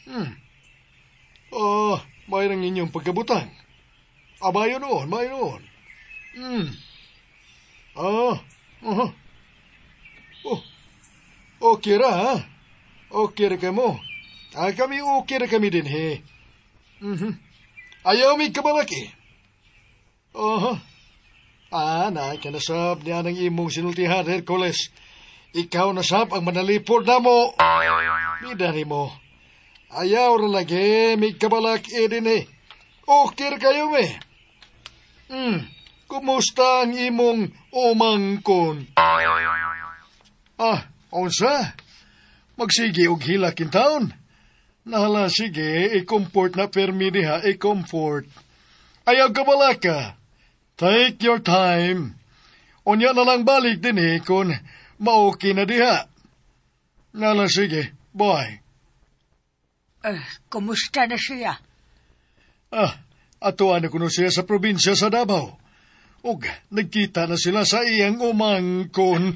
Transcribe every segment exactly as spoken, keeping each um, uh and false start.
Hmm. Ah, uh, may nang inyong pagkabutan. Abayo noon, may noon. Hmm. Ah, uh-huh. Oh, okay ra, ha? Okay ra ka mo. Ah, kami okay ra kami din, he. Mm-hmm. Ayaw mi kabalaki. Aha. Ah, na, kanasab niya ng imong sinultihan, Hercules. Ikaw nasab ang manalipod na mo. Midari mo. Ayaw ra lagi, mi kabalaki din, he. Okay ra kayo, me. Hmm, kumusta ang imong umangkon? Ah, unsa? Magsige og hila kintaon. Nahala sige, i-comfort na permi diha, i-comfort. Ayaw ka bala ka. Take your time. Unya na lang balik din eh, kung maoki na diha. Nahala sige, bye. Eh, kumusta na siya? Ah, atuan na kuno siya sa probinsya sa Davao. Ug, nagkita na sila sa iyang umangkon.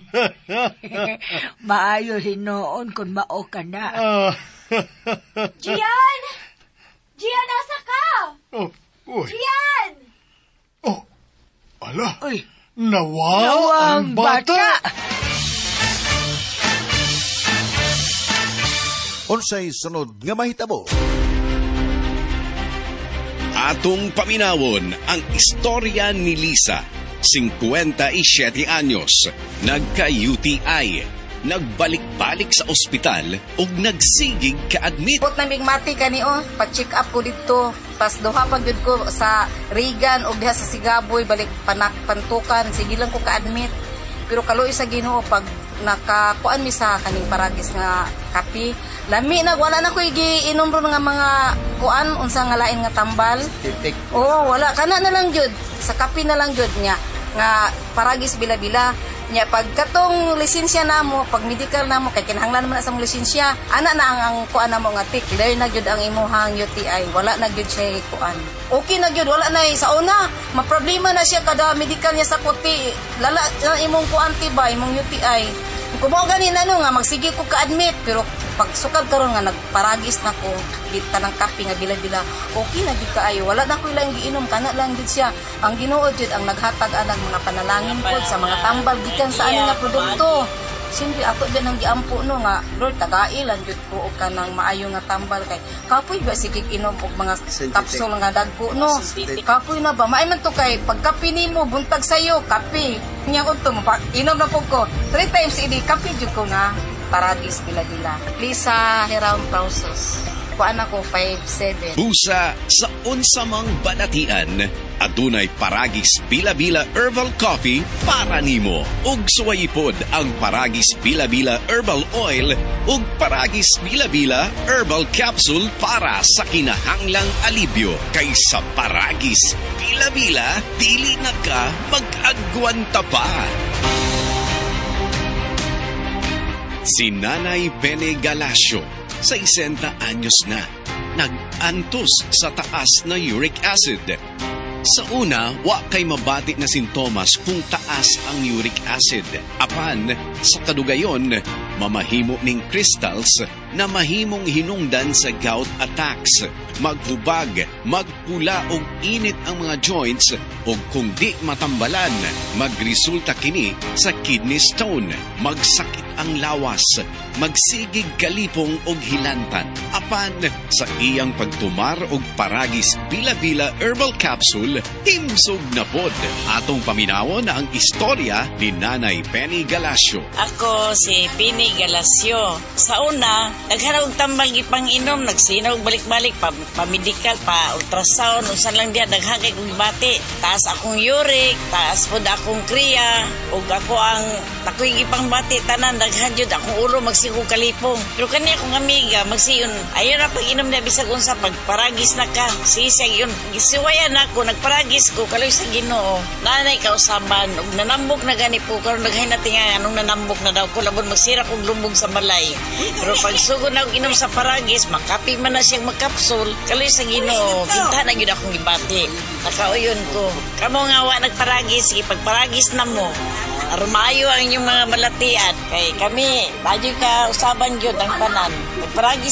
Maayo hinoon kung mao ka na. Ah, Gian! Gian, nasa ka? oh, uy. Gian! Oh, ala, Uy, nawa ang nawang bata. bata. Unsay sunod nga mahitabo? Atong paminawon ang istorya ni Lisa, fifty-seven anyos, nagka-U T I, nagbalik-balik sa ospital ug nagsigig ka-admit. Put na mati kani o, pag-check up ko dito. Pas duha pag yun ko sa Regan o diha sa Sigaboy, balik panak pantukan, sige lang ko ka-admit. Pero kaloy sa Ginoo pag nakakuan mi sa kaning paragis nga kapi, lami na wala na ko giinom ro nga mga kuan unsa nga lain nga tambal. Oo, wala kana na lang jud sa kapi na lang jud nya nga paragis bila-bila nya pag katong lisensya namo, pag medical namo kay kinahanglan man sa mong lisensya, ana na ang, ang kuan namo nga tik, clear na jud ang imuhang U T I, wala na jud siya kuan. Okay na jud, wala na sa una, maproblema na siya kada medical niya sa kuti, lala na imong kuan tiba, imong U T I. Kung mo ganin ano nga magsige ko ka-admit, pero pag sukad karon nga nagparagis na ko kita ng kape nga bila-bila, okay na jud kaayo, wala na ko ilang giinom, kana lang jud siya. Ang Ginoo jud ang naghatag anang mga panalangin pod sa mga tambal gikan sa ani nga produkto. Siyempre ako din ang giampo no nga Lord tagailan jud ko og kanang maayo nga tambal kay kapoy ba sige inom og mga capsule nga dagko no. Kapoy na ba maay man to kay pagkape nimo buntag sayo kape. Nya udto mo inom na pug ko three times idi kape jud ko nga paradis bila-bila. Lisa Heround Process. Kuan ako five seven. Busa sa unsamang banatian, adunay Paragis Bila-Bila Herbal Coffee para nimo. Ug suwayipod ang Paragis Bila-Bila Herbal Oil ug Paragis Bila-Bila Herbal Capsule para sa kinahanglang alibyo. Kaysa Paragis Bila-Bila, dili na ka mag-agwanta pa. Si Nanay Bene Galasio, sa sesenta anyos na, nag-antos sa taas na uric acid. Sa una, wa kay mabati na sintomas kung taas ang uric acid. Apan, sa kadugayon, mamahimo ning crystals na mahimong hinungdan sa gout attacks. Maghubag, magpula og init ang mga joints o kung di matambalan, magresulta kini sa kidney stone, magsakit ang lawas, magsigig kalipong og hilantan. Apan sa iyang pagtumar og Paragis Bila-Bila Herbal Capsule, himsog na pod. Atong paminawon ang istorya ni Nanay Penny Galasio. Ako si Penny Galasio. Sa una, naghanap og tambal gipang inom, nagsinaw balik-balik pa pa-medical, pa-ultrasound, unsan lang diya, daghagay kong bati. Taas akong uric, taas po akong kriya, o ako ang takoy gipang bati, tanan, daghan yun, akong ulo, magsigo kalipong. Pero kanya akong amiga, magsiyon, ayaw na pag-inom na bisag unsa, pagparagis na ka, sisag yun, gisiwayan ako, nagparagis ko, kaloy sa Ginoo, nanay kausaban, og nanambok na gani po, karon naghay natin nga, anong nanambok na daw ko, labon magsira kong lumbog sa balay. Pero pag sugo na inom sa paragis, makapi man na siyang magkapsul, kaloy sa Ginoo, kinta na yun akong ibati. Nakauyon ko. Kamo nga wa nagparagis, sige pagparagis na mo. Rumayo ang inyong mga malatian. Kay kami, badyo ka usaban yun ang tanan. Nagparagis